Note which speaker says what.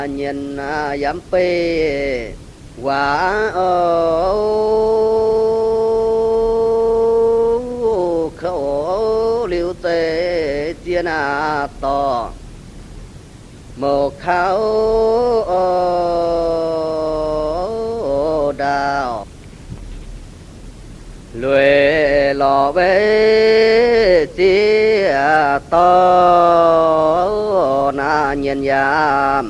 Speaker 1: nhìn giảm pi quả khổ liêu tê tiên to một khảo đào lùi lò bê chia to na nhìn giảm